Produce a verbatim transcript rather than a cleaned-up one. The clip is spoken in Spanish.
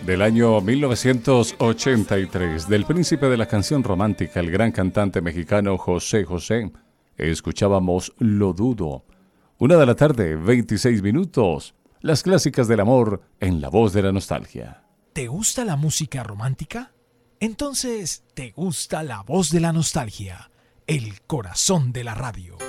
del año mil novecientos ochenta y tres, del príncipe de la canción romántica, el gran cantante mexicano José José, escuchábamos Lo Dudo. Una de la tarde, veintiséis minutos, las clásicas del amor en la voz de la nostalgia. ¿Te gusta la música romántica? Entonces, ¿te gusta la voz de la nostalgia? El corazón de la radio.